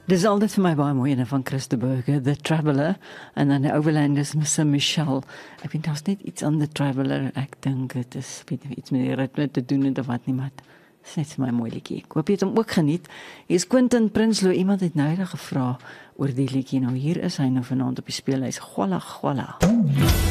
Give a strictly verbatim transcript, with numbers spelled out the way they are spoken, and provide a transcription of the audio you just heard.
Dis altyd vir my baie mooi ene van Chris de Burgh, The Traveller, en dan die Overland is mister Michelle. Ek weet daar's net iets aan The Traveller. Ek dink dit is weet nie, iets met die ritme te doen of wat nie, maar dis net vir my mooi liedjie. Ek hoop jy het hom ook geniet. Hier is Quentin Prinsloo, iemand het nou eendag gevra oor die liedjie. Nou hier is hy nou vanaand op die speellys. Gwala gwala.